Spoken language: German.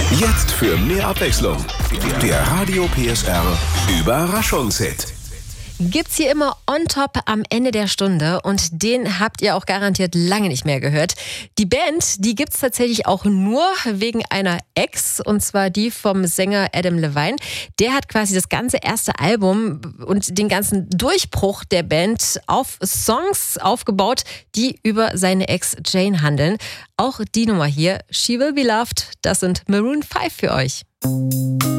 Jetzt für mehr Abwechslung. Der Radio PSR Überraschungshit. Gibt's hier immer on top am Ende der Stunde und den habt ihr auch garantiert lange nicht mehr gehört. Die Band, die gibt's tatsächlich auch nur wegen einer Ex, und zwar die vom Sänger Adam Levine. Der hat quasi das ganze erste Album und den ganzen Durchbruch der Band auf Songs aufgebaut, die über seine Ex Jane handeln. Auch die Nummer hier, She Will Be Loved, das sind Maroon 5 für euch.